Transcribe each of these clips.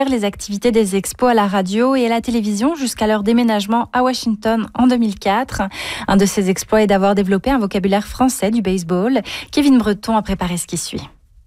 les activités des expos à la radio et à la télévision jusqu'à leur déménagement à Washington en 2004. Un de ces exploits est d'avoir développé un vocabulaire français du baseball. Kevin Breton a préparé ce qui suit.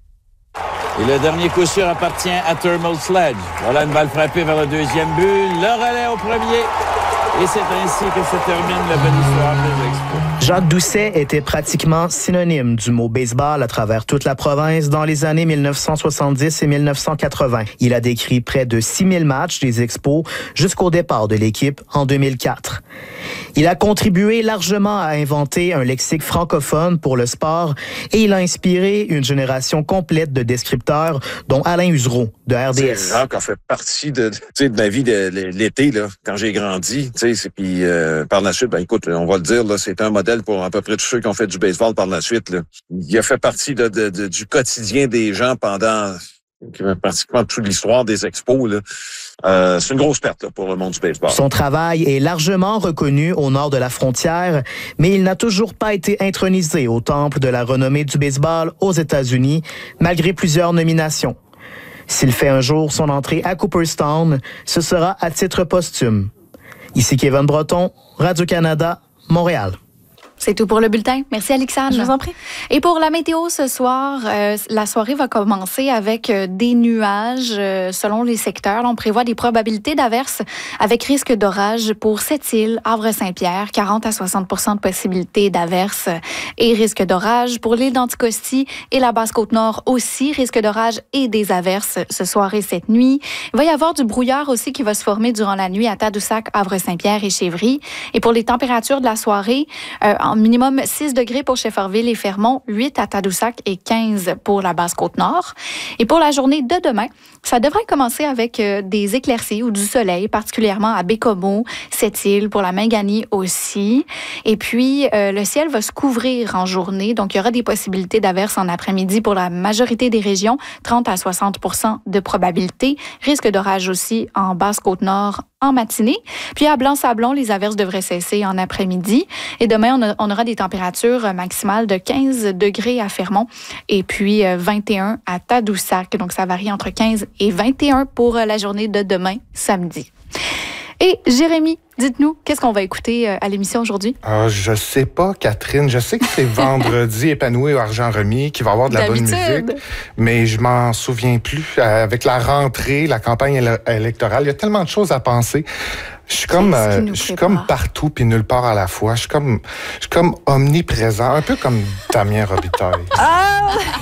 Et le dernier coup sûr appartient à Thermal Sledge. Voilà une balle frappée vers le deuxième but. Le relais au premier. Et c'est ainsi que se termine la belle histoire des expos. Jacques Doucet était pratiquement synonyme du mot baseball à travers toute la province dans les années 1970 et 1980. Il a décrit près de 6000 matchs des expos jusqu'au départ de l'équipe en 2004. Il a contribué largement à inventer un lexique francophone pour le sport et il a inspiré une génération complète de descripteurs, dont Alain Usereau de RDS. C'est Jacques a fait partie de ma vie de l'été, là, quand j'ai grandi. Puis par la suite, écoute, on va le dire, là, c'est un modèle pour à peu près tous ceux qui ont fait du baseball par la suite. Là. Il a fait partie du quotidien des gens pendant pratiquement toute l'histoire des expos. Là. C'est une grosse perte là, pour le monde du baseball. Son travail est largement reconnu au nord de la frontière, mais il n'a toujours pas été intronisé au temple de la renommée du baseball aux États-Unis, malgré plusieurs nominations. S'il fait un jour son entrée à Cooperstown, ce sera à titre posthume. Ici Kevin Breton, Radio-Canada, Montréal. C'est tout pour le bulletin. Merci, Alexandre. Je vous en prie. Et pour la météo ce soir, la soirée va commencer avec des nuages selon les secteurs. Là, on prévoit des probabilités d'averses avec risque d'orage pour Sept-Îles, Havre-Saint-Pierre, 40 à 60 % de possibilités d'averses et risque d'orage. Pour l'île d'Anticosti et la Basse-Côte-Nord aussi, risque d'orage et des averses ce soir et cette nuit. Il va y avoir du brouillard aussi qui va se former durant la nuit à Tadoussac, Havre-Saint-Pierre et Chevry. Et pour les températures de la soirée, en minimum 6 degrés pour Shefferville et Fermont, 8 à Tadoussac et 15 pour la Basse-Côte-Nord. Et pour la journée de demain, ça devrait commencer avec des éclaircies ou du soleil, particulièrement à Bécomo, Sept-Îles, pour la Mingani aussi. Et puis, le ciel va se couvrir en journée, donc il y aura des possibilités d'averses en après-midi pour la majorité des régions, 30 à 60 % de probabilité. Risque d'orage aussi en Basse-Côte-Nord en matinée. Puis à Blanc-Sablon, les averses devraient cesser en après-midi. Et demain, on aura des températures maximales de 15 degrés à Fermont et puis 21 à Tadoussac. Donc, ça varie entre 15 et 21 pour la journée de demain, samedi. Et Jérémy, dites-nous, qu'est-ce qu'on va écouter à l'émission aujourd'hui? Je sais pas, Catherine. Je sais que c'est vendredi épanoui au argent remis, qu'il va y avoir de la bonne musique, mais je m'en souviens plus. Avec la rentrée, la campagne électorale, il y a tellement de choses à penser. Je suis comme partout puis nulle part à la fois. Je suis comme omniprésent, un peu comme Damien Robitaille.